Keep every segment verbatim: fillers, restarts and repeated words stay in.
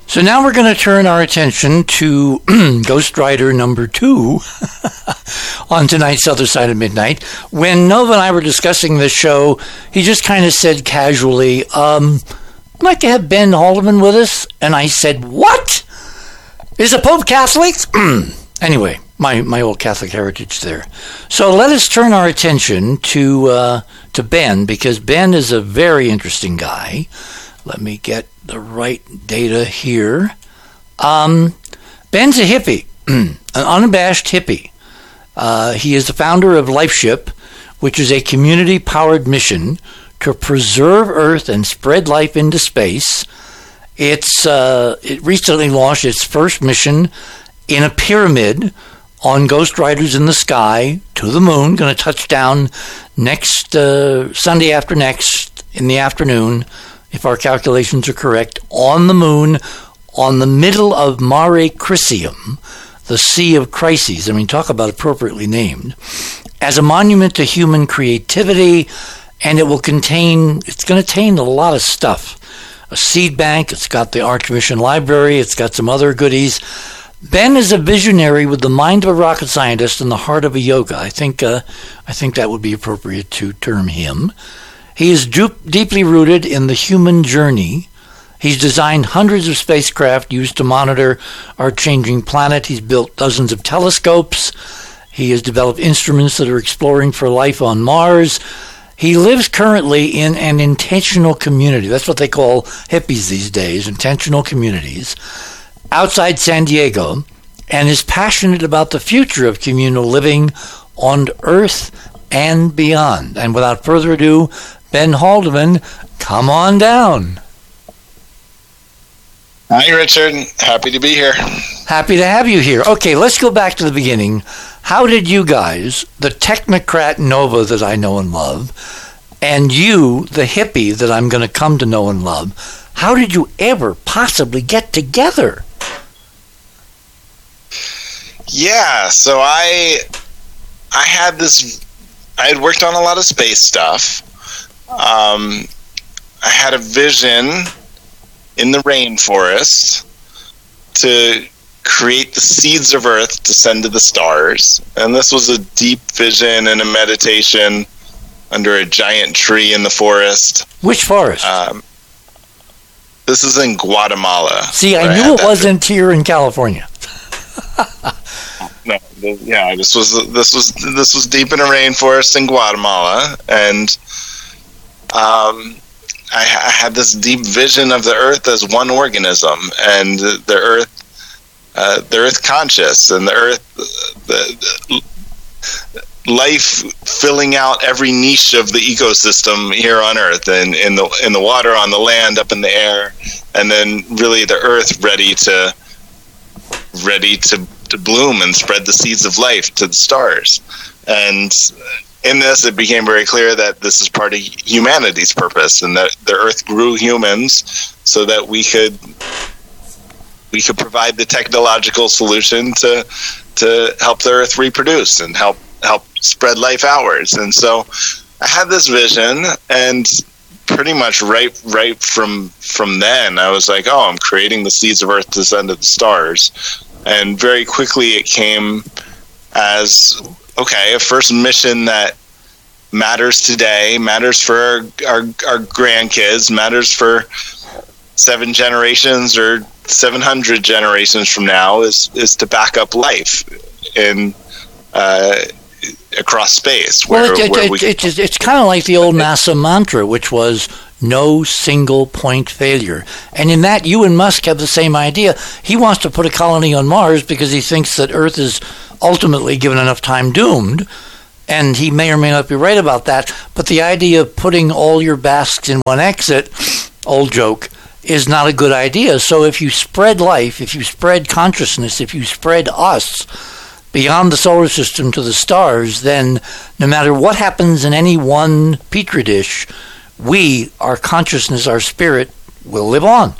So now we're going to turn our attention to Ghost Rider number two on tonight's Other Side of Midnight. When Nova and I were discussing this show, he just kind of said casually, um, I'd like to have Ben Haldeman with us. And I said, what? Is the Pope Catholic? Anyway, my, my old Catholic heritage there. So let us turn our attention to, uh, to Ben, because Ben is a very interesting guy. Let me get the right data here. Um, Ben's a hippie, an unabashed hippie. Uh, he is the founder of LifeShip, which is a community-powered mission to preserve Earth and spread life into space. It's uh, it recently launched its first mission in a pyramid on Ghost Riders in the Sky to the moon. Going to touch down next uh, Sunday after next in the afternoon, if our calculations are correct, on the moon, on the middle of Mare Crisium, the Sea of Crises. I mean, talk about appropriately named, as a monument to human creativity, and it will contain, it's going to contain a lot of stuff. A seed bank, it's got the Arch Mission Library, it's got some other goodies. Ben is a visionary with the mind of a rocket scientist and the heart of a yoga. I think, uh, I think that would be appropriate to term him. He is du- deeply rooted in the human journey. He's designed hundreds of spacecraft used to monitor our changing planet. He's built dozens of telescopes. He has developed instruments that are exploring for life on Mars. He lives currently in an intentional community. That's what they call hippies these days, intentional communities, outside San Diego, and is passionate about the future of communal living on Earth and beyond. And without further ado, Ben Haldeman, come on down. Hi, Richard. Happy to be here. Happy to have you here. Okay, let's go back to the beginning. How did you guys, the technocrat Nova that I know and love, and you, the hippie that I'm going to come to know and love, how did you ever possibly get together? Yeah, so I I had this, I had worked on a lot of space stuff. Um, I had a vision in the rainforest to create the seeds of Earth to send to the stars. And this was a deep vision and a meditation under a giant tree in the forest. Which forest? Um, this is in Guatemala. See, I knew it wasn't here in California. No, yeah, this was this was this was deep in a rainforest in Guatemala, and um, I, I had this deep vision of the Earth as one organism, and the, the Earth, uh, the Earth conscious, and the Earth, the, the life filling out every niche of the ecosystem here on Earth, and in the in the water, on the land, up in the air, and then really the Earth ready to ready to. to bloom and spread the seeds of life to the stars. And in this, it became very clear that this is part of humanity's purpose, and that the Earth grew humans so that we could we could provide the technological solution to to help the Earth reproduce and help help spread life outwards. And so I had this vision, and pretty much right right from from then, I was like, oh, I'm creating the seeds of Earth to send to the stars. And very quickly it came as, okay, a first mission that matters today, matters for our, our, our grandkids, matters for seven generations or seven hundred generations from now, is, is to back up life in uh, across space. Where, well, it, where it, we it, it's, it's kind of like the old NASA mantra, which was no single point failure. And in that, you and Musk have the same idea. He wants to put a colony on Mars because he thinks that Earth is ultimately, given enough time, doomed. And he may or may not be right about that. But the idea of putting all your basks in one exit, old joke, is not a good idea. So if you spread life, if you spread consciousness, if you spread us beyond the solar system to the stars, then no matter what happens in any one petri dish, we, our consciousness, our spirit, will live on.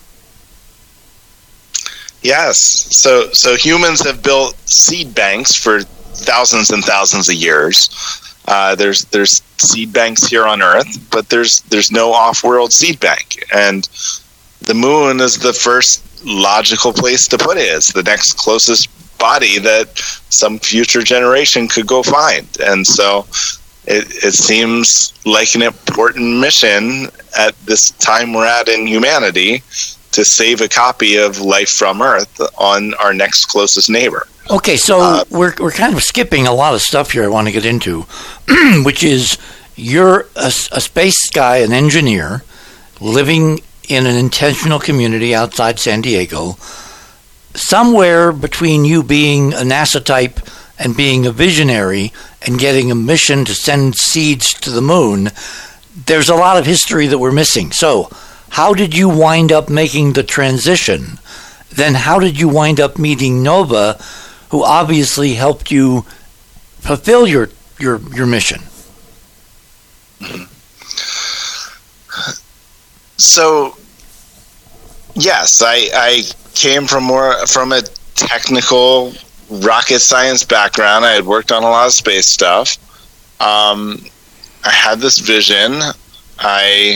Yes. So so humans have built seed banks for thousands and thousands of years. Uh, there's there's seed banks here on Earth, but there's there's no off-world seed bank. And the moon is the first logical place to put it. It's the next closest body that some future generation could go find. And so it, it seems like an important mission at this time we're at in humanity to save a copy of Life from Earth on our next closest neighbor. Okay, so uh, we're we're kind of skipping a lot of stuff here I want to get into, which is you're a, a space guy, an engineer, living in an intentional community outside San Diego. Somewhere between you being a NASA type and being a visionary and getting a mission to send seeds to the moon, there's a lot of history that we're missing. So how did you wind up making the transition? Then how did you wind up meeting Nova, who obviously helped you fulfill your your, your mission? So, yes, I, I came from more from a technical rocket science background. I had worked on a lot of space stuff. Um, I had this vision. I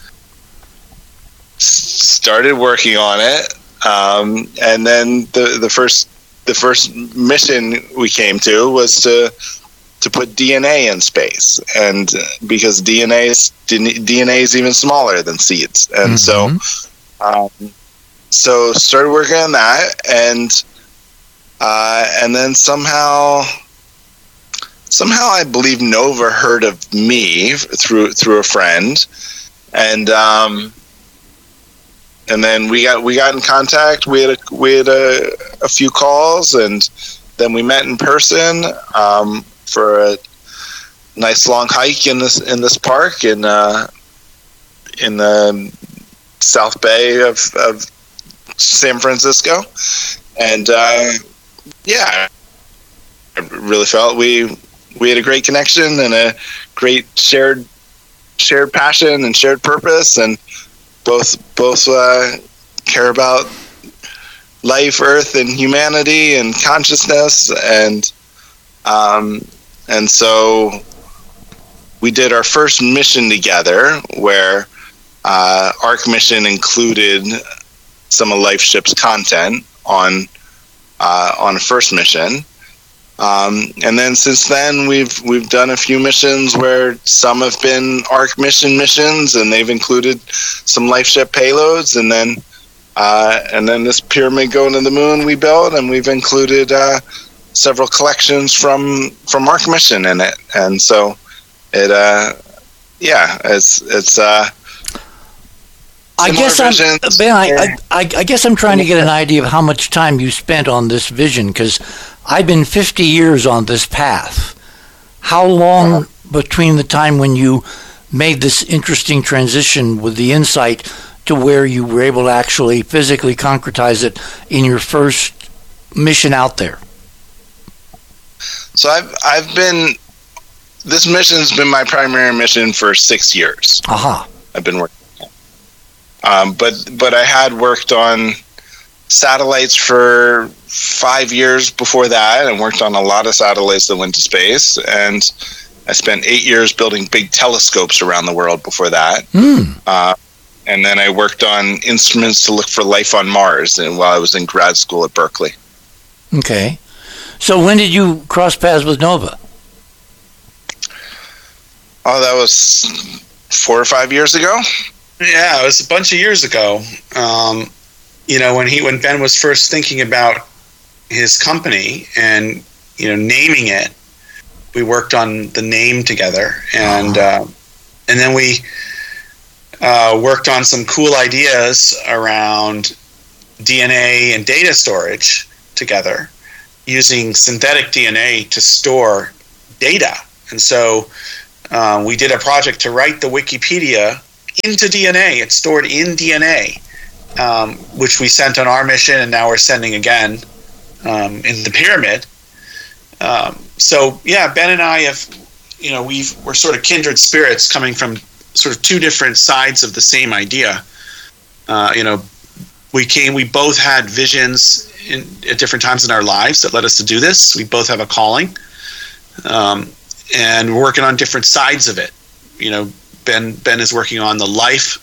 started working on it, um, and then the the first the first mission we came to was to to put D N A in space, and because D N A is D N A is even smaller than seeds, and mm-hmm. so um, so started working on that, and uh, and then somehow somehow I believe Nova heard of me through through a friend, and um, and then we got we got in contact. We had a, we had a, a few calls, and then we met in person um, for a nice long hike in this in this park in uh, in the South Bay of, of San Francisco, and uh, yeah, I really felt we we had a great connection and a great shared shared passion and shared purpose, and both both uh, care about life, Earth, and humanity and consciousness, and um, and so we did our first mission together, where uh, Arc Mission included some of LifeShip's content on uh, on a first mission. Um, and then since then, we've we've done a few missions where some have been Arc Mission missions, and they've included some LifeShip payloads. And then uh, and then this pyramid going to the moon we built, and we've included uh, several collections from from Arc Mission in it. And so it, uh, yeah, it's it's. Uh, I guess I'm Ben. I, I I guess I'm trying to get an idea of how much time you spent on this vision, because I've been fifty years on this path. How long between the time when you made this interesting transition with the insight to where you were able to actually physically concretize it in your first mission out there? So I've I've been this mission's been my primary mission for six years. Aha. Uh-huh. I've been working. Um, but but I had worked on satellites for five years before that, and worked on a lot of satellites that went to space. And I spent eight years building big telescopes around the world before that. Mm. Uh, and then I worked on instruments to look for life on Mars, and while I was in grad school at Berkeley. Okay. So when did you cross paths with Nova? Oh, that was four or five years ago. Yeah, it was a bunch of years ago. Um, you know, when he when Ben was first thinking about his company and you know naming it, we worked on the name together, and uh, and then we uh, worked on some cool ideas around D N A and data storage together, using synthetic D N A to store data. And so uh, we did a project to write the Wikipedia into D N A. It's stored in D N A, um, which we sent on our mission, and now we're sending again um, in the pyramid. Um, so yeah, Ben and I have, you know, we've we're sort of kindred spirits coming from sort of two different sides of the same idea. Uh, you know, we came, we both had visions in, at different times in our lives that led us to do this. We both have a calling, um, and we're working on different sides of it. You know, Ben Ben is working on the life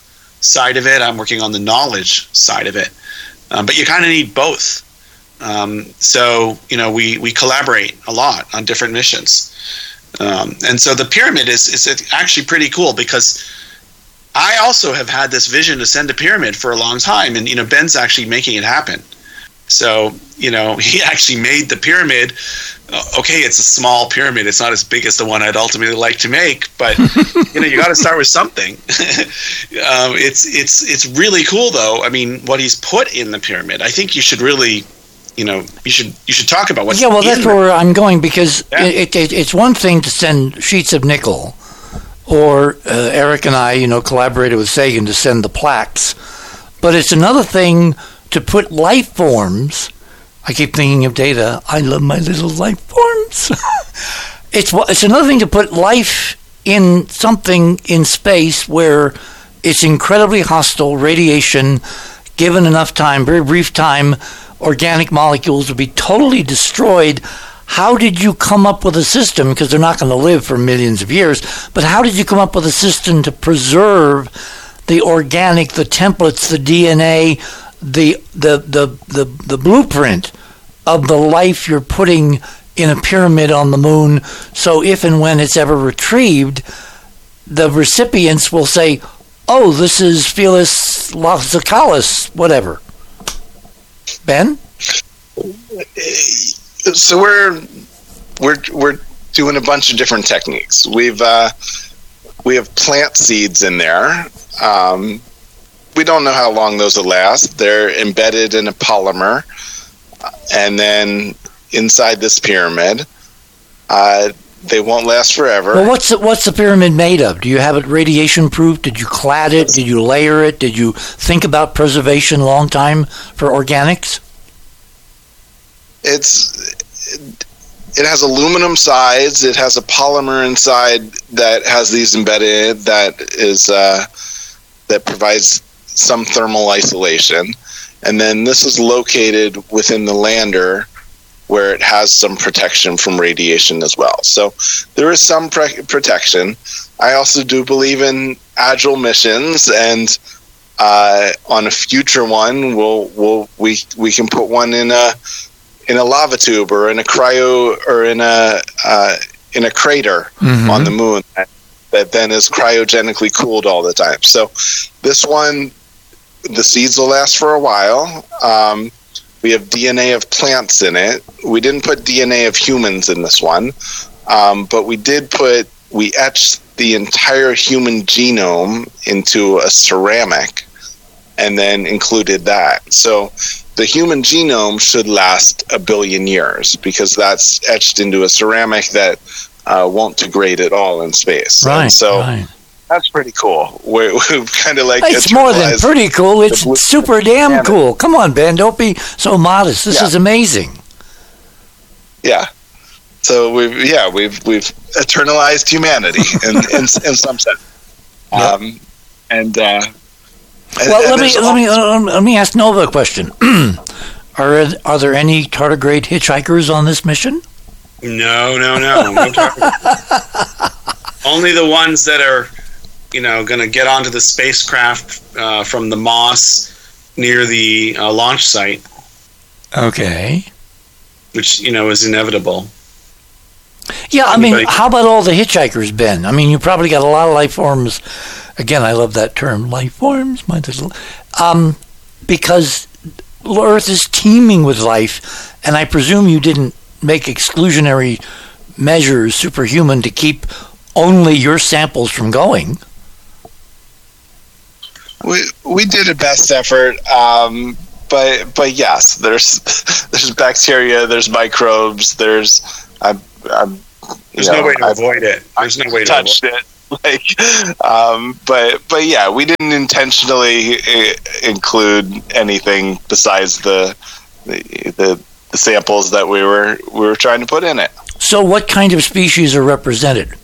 side of it. I'm working on the knowledge side of it. Um, but you kind of need both. Um, so, you know, we, we collaborate a lot on different missions. Um, and so the pyramid is, is actually pretty cool because I also have had this vision to send a pyramid for a long time. And, you know, Ben's actually making it happen. So, you know, he actually made the pyramid. Uh, okay, it's a small pyramid. It's not as big as the one I'd ultimately like to make, but you know, you got to start with something. um, it's it's it's really cool, though. I mean, what he's put in the pyramid. I think you should really, you know, you should you should talk about what's. Yeah, well, that's in where I'm going because Yeah. it, it, it's one thing to send sheets of nickel, or uh, Eric and I, you know, collaborated with Sagan to send the plaques, but it's another thing to put life forms. I keep thinking of Data. I love my little life forms. it's it's another thing to put life in something in space where it's incredibly hostile, radiation, given enough time, very brief time, organic molecules would be totally destroyed. How did you come up with a system, because they're not going to live for millions of years, but how did you come up with a system to preserve the organic, the templates, the D N A, the the the the, the blueprint of the life you're putting in a pyramid on the moon, so if and when it's ever retrieved, the recipients will say, oh, this is Felis Lazacalis, whatever. Ben? So we're we're we're doing a bunch of different techniques. We've uh, we have plant seeds in there. Um, we don't know how long those will last. They're embedded in a polymer, and then inside this pyramid, uh, they won't last forever. Well, what's the, what's the pyramid made of? Do you have it radiation proof? Did you clad it? Did you layer it? Did you think about preservation long time for organics? It's it has aluminum sides. It has a polymer inside that has these embedded in it that is uh, that provides some thermal isolation, and then this is located within the lander where it has some protection from radiation as well. So there is some pre- protection. I also do believe in agile missions, and uh, on a future one, we'll we'll we we can put one in a in a lava tube or in a cryo or in a uh, in a crater mm-hmm. on the moon that, that then is cryogenically cooled all the time. So this one, the seeds will last for a while. Um, we have D N A of plants in it. We didn't put D N A of humans in this one, um, but we did put, we etched the entire human genome into a ceramic and then included that. So the human genome should last a billion years because that's etched into a ceramic that uh, won't degrade at all in space. Right. And so right. That's pretty cool. We're, we've kind of like it's more than pretty cool. It's super damn cool. Come on, Ben. Don't be so modest. This yeah. is amazing. Yeah. So we've yeah we've we've eternalized humanity in in, in some sense. Yep. Um, and. Uh, And, well, and let me let me uh, let me ask Nova a question. are are there any tardigrade hitchhikers on this mission? No, no, no. no Only the ones that are, you know, going to get onto the spacecraft uh, from the Moss near the uh, launch site. Okay. Which, you know, is inevitable. Yeah, I Anybody mean, how about all the hitchhikers, Ben? I mean, you probably got a lot of life forms. Again, I love that term, life forms, my little, um, because Earth is teeming with life, and I presume you didn't make exclusionary measures, superhuman, to keep only your samples from going. We we did a best effort, um, but but yes, there's there's bacteria, there's microbes, there's I, I'm, there's know, no way to I've, avoid it. There's no way to touched avoid it. Like, um, but but yeah, we didn't intentionally I- include anything besides the, the the the samples that we were we were trying to put in it. So, what kind of species are represented?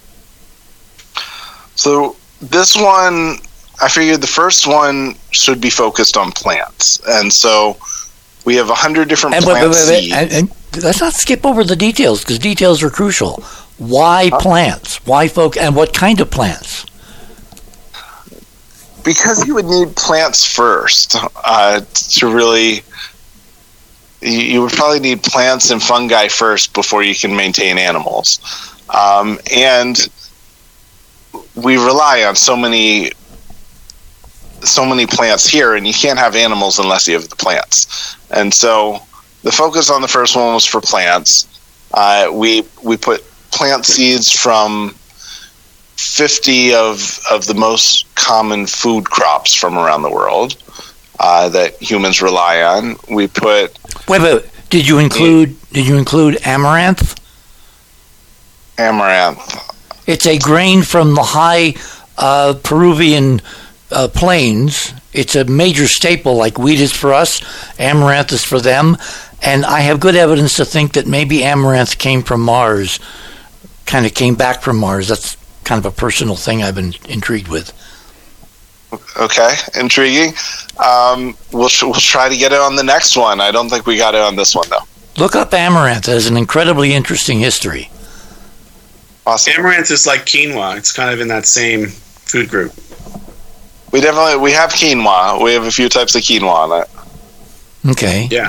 So this one, I figured the first one should be focused on plants, and so we have a hundred different and, plant wait, wait, wait, seeds. and, and let's not skip over the details because details are crucial. Why plants? Why folk? And what kind of plants? because you would need plants first uh, to really. You would probably need plants and fungi first before you can maintain animals, um, and we rely on so many, so many plants here, and you can't have animals unless you have the plants. And so, the focus on the first one was for plants. Uh, we we put plant seeds from fifty of of the most common food crops from around the world uh, that humans rely on. We put. Wait, wait. Did you include? Did you include amaranth? Amaranth. It's a grain from the high uh, Peruvian uh, plains. It's a major staple, like wheat is for us, amaranth is for them, and I have good evidence to think that maybe amaranth came from Mars, kind of came back from Mars. That's kind of a personal thing I've been intrigued with. Okay, intriguing. Um, we'll we'll try to get it on the next one. I don't think we got it on this one, though. Look up amaranth. It has an incredibly interesting history. Awesome. Amaranth is like quinoa. It's kind of in that same food group. We definitely we have quinoa. We have a few types of quinoa on it. Okay. Yeah.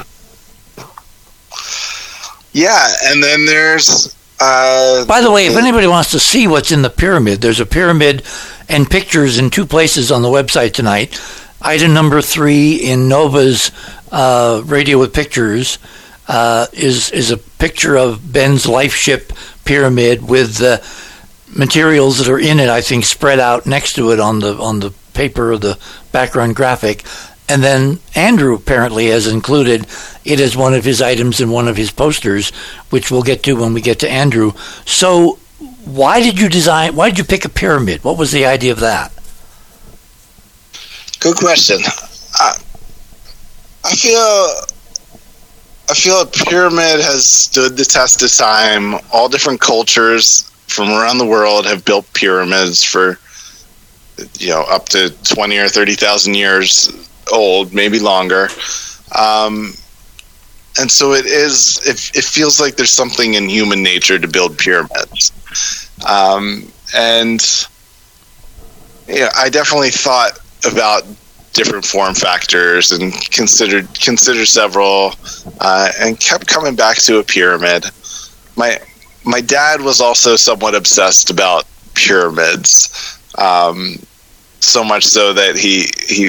Yeah, and then there's. Uh, By the way, if anybody wants to see what's in the pyramid, there's a pyramid and pictures in two places on the website tonight. Item number three in Nova's uh, Radio with Pictures uh, is is a picture of Ben's life ship pyramid with the materials that are in it, I think, spread out next to it on the on the paper of the background graphic. And then Andrew apparently has included it as one of his items in one of his posters, which we'll get to when we get to Andrew. So why did you design, why did you pick a pyramid? What was the idea of that? Good question. I, I feel I feel a pyramid has stood the test of time. All different cultures from around the world have built pyramids for, you know, up to twenty or thirty thousand years old, maybe longer. Um, and so it is, it, it feels like there's something in human nature to build pyramids. Um, and yeah, I definitely thought about different form factors and considered, considered several, uh, and kept coming back to a pyramid. My, my dad was also somewhat obsessed about pyramids. Um, so much so that he, he,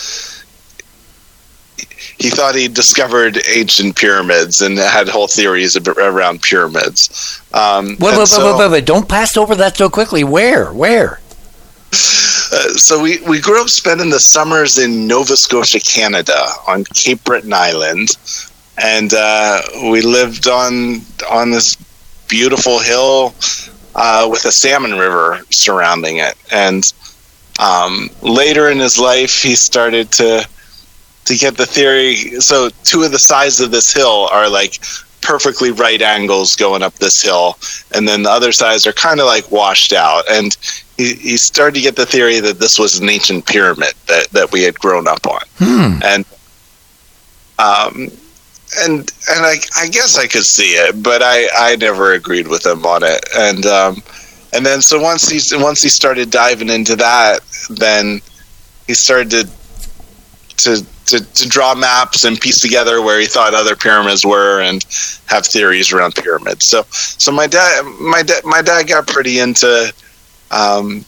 He thought he discovered ancient pyramids and had whole theories around pyramids. Um, wait, wait, so, wait, wait, wait, don't pass over that so quickly. Where? Where? Uh, so we, we grew up spending the summers in Nova Scotia, Canada, on Cape Breton Island. And uh, we lived on on this beautiful hill uh, with a salmon river surrounding it. And um, later in his life, he started to... to get the theory. So two of the sides of this hill are like perfectly right angles going up this hill, and then the other sides are kind of like washed out. And he, he started to get the theory that this was an ancient pyramid that, that we had grown up on. Hmm. And um, and and I, I guess I could see it, but I, I never agreed with him on it. And um, and then so once he once he started diving into that, then he started to to To, to draw maps and piece together where he thought other pyramids were and have theories around pyramids. So, so my dad, my dad, my dad got pretty into um,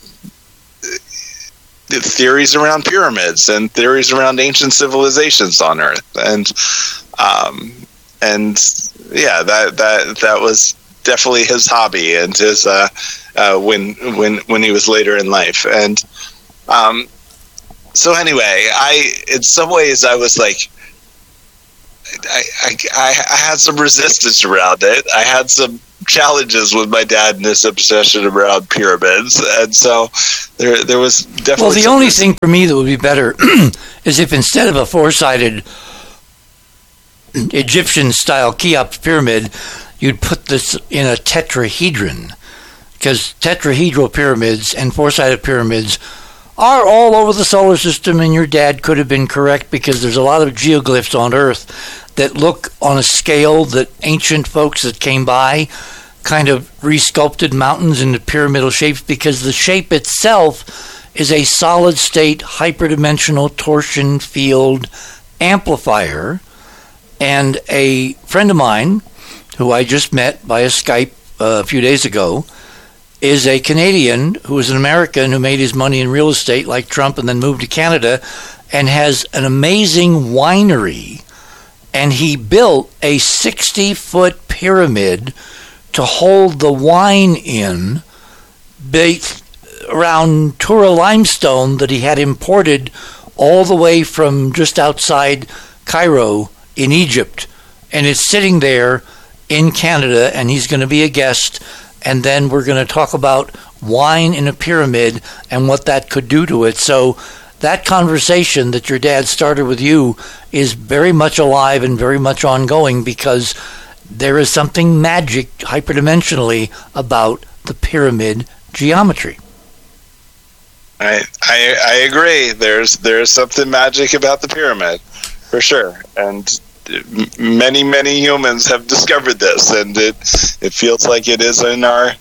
the theories around pyramids and theories around ancient civilizations on Earth, and um, and yeah, that that that was definitely his hobby and his uh, uh, when when when he was later in life. And um, so anyway, I in some ways I was like, I, I I had some resistance around it. I had some challenges with my dad and his obsession around pyramids, and so there there was definitely. Well, the only res- thing for me that would be better is if instead of a four-sided Egyptian-style Cheops pyramid, you'd put this in a tetrahedron, because tetrahedral pyramids and four-sided pyramids are all over the solar system, and your dad could have been correct, because there's a lot of geoglyphs on Earth that look on a scale that ancient folks that came by kind of resculpted mountains into pyramidal shapes, because the shape itself is a solid-state hyperdimensional torsion field amplifier. And a friend of mine, who I just met via Skype uh, a few days ago, is a Canadian who is an American who made his money in real estate like Trump and then moved to Canada and has an amazing winery. And he built a sixty-foot pyramid to hold the wine in based around Tura limestone that he had imported all the way from just outside Cairo in Egypt. And it's sitting there in Canada, and he's going to be a guest. And then we're going to talk about wine in a pyramid and what that could do to it. So that conversation that your dad started with you is very much alive and very much ongoing, because there is something magic hyperdimensionally about the pyramid geometry. I, I I agree. There's there's something magic about the pyramid, for sure. And many, many humans have discovered this, and it it feels like it is in our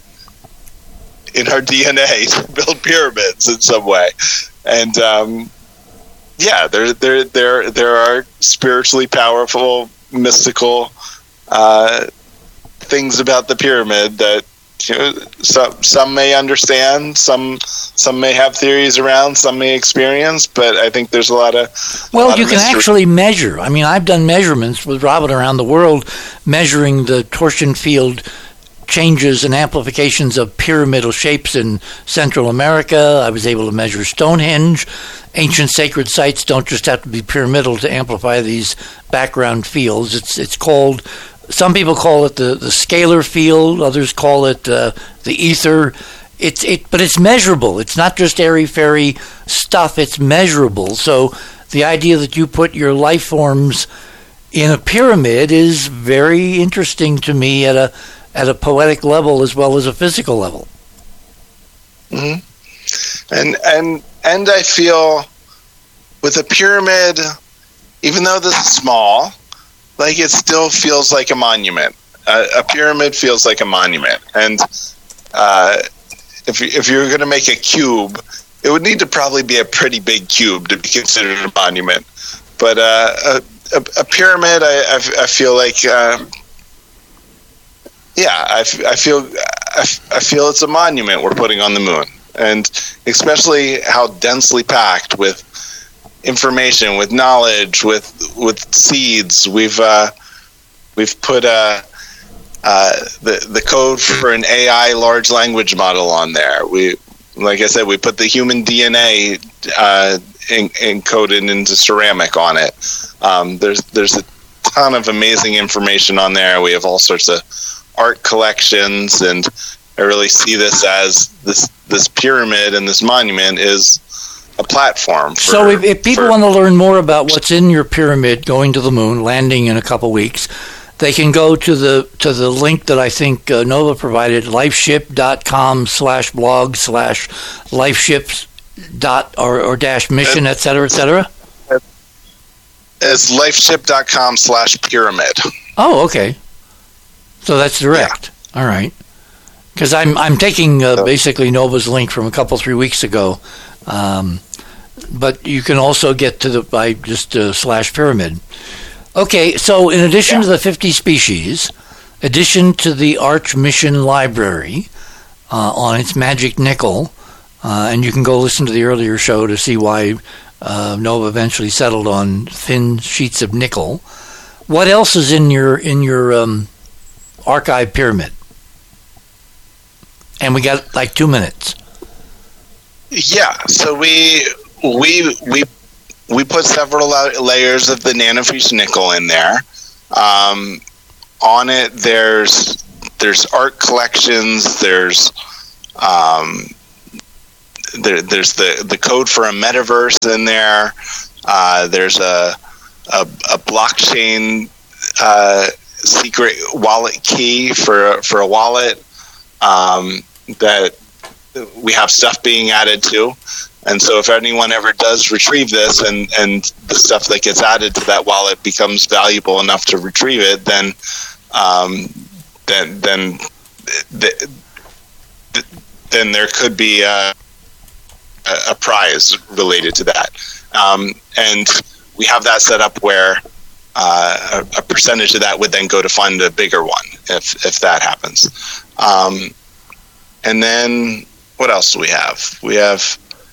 in our D N A to build pyramids in some way. And um, yeah, there there there there are spiritually powerful, mystical uh, things about the pyramid that, you know, some some may understand, some some may have theories around, some may experience, but I think there's a lot of a well, lot you of can mystery. actually measure. I mean, I've done measurements with Robin around the world, measuring the torsion field changes and amplifications of pyramidal shapes in Central America. I was able to measure Stonehenge. Ancient sacred sites don't just have to be pyramidal to amplify these background fields. It's it's called, some people call it the, the scalar field, others call it uh, the ether. It's it, but it's measurable. It's not just airy-fairy stuff. It's measurable. So the idea that you put your life forms in a pyramid is very interesting to me at a at a poetic level as well as a physical level. Mm-hmm. And and and I feel with a pyramid, even though this is small, like it still feels like a monument. Uh, a pyramid feels like a monument, and uh, if if you're going to make a cube, it would need to probably be a pretty big cube to be considered a monument. But uh, a, a, a pyramid, I, I, I feel like. Uh, Yeah, I, f- I feel I, f- I feel it's a monument we're putting on the moon, and especially how densely packed with information, with knowledge, with with seeds. We've uh, we've put uh, uh, the the code for an A I large language model on there. We, like I said, we put the human D N A uh, in, encoded into ceramic on it. Um, there's there's a ton of amazing information on there. We have all sorts of art collections, and I really see this as this this pyramid and this monument is a platform for, so if, if people for, want to learn more about what's in your pyramid, going to the moon, landing in a couple weeks, they can go to the to the link that I think uh, Nova provided, lifeship.com slash blog slash lifeships dot or, or dash mission, et cetera, et cetera. It's lifeship.com slash pyramid. Oh, okay. So that's direct. Yeah. All right. Because I'm I'm taking uh, basically Nova's link from a couple three weeks ago, um, but you can also get to the by just uh, slash pyramid. Okay. So in addition yeah. to the fifty species, addition to the Arch Mission Library uh, on its magic nickel, uh, and you can go listen to the earlier show to see why uh, Nova eventually settled on thin sheets of nickel. What else is in your in your um, archive pyramid? And we got like two minutes. Yeah, so we we we we put several layers of the nanofused nickel in there. Um, on it, there's there's art collections. There's um, there, there's the, the code for a metaverse in there. Uh, there's a a, a blockchain uh, secret wallet key for for a wallet um, that we have stuff being added to. And so if anyone ever does retrieve this and, and the stuff that gets added to that wallet becomes valuable enough to retrieve it, then um, then then th- th- then there could be a, a prize related to that. Um, and we have that set up where uh, a, a percentage of that would then go to fund a bigger one if if that happens. Um, and then what else do we have? We have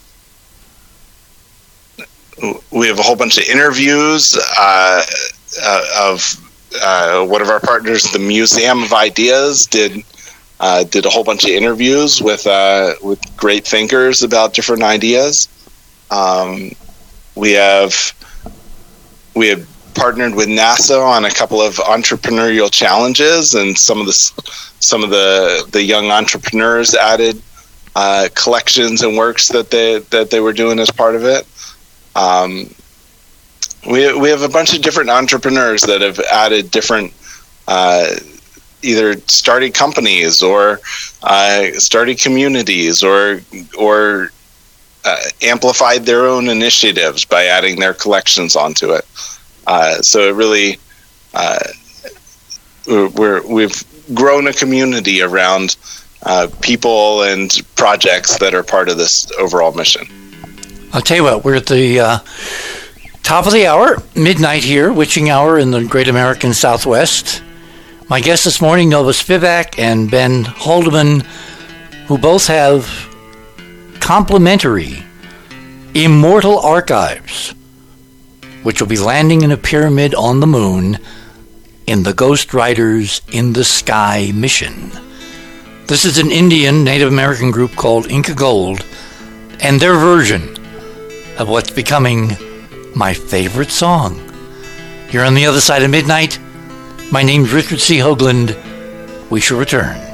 we have a whole bunch of interviews uh, uh, of uh, one of our partners, the Museum of Ideas, did uh, did a whole bunch of interviews with uh, with great thinkers about different ideas. Um, we have we have partnered with NASA on a couple of entrepreneurial challenges, and some of the some of the the young entrepreneurs added uh, collections and works that they that they were doing as part of it. Um, we we have a bunch of different entrepreneurs that have added different, uh, either started companies or uh, started communities or or uh, amplified their own initiatives by adding their collections onto it. Uh, so it really, uh, we're we've grown a community around uh, people and projects that are part of this overall mission. I'll tell you what, we're at the uh, top of the hour, midnight here, witching hour in the great American Southwest. My guests this morning, Nova Spivak and Ben Haldeman, who both have complementary immortal archives, which will be landing in a pyramid on the moon in the Ghost Riders in the Sky mission. This is an Indian Native American group called Inca Gold, and their version of what's becoming my favorite song. Here on the other side of midnight, my name's Richard C. Hoagland. We shall return.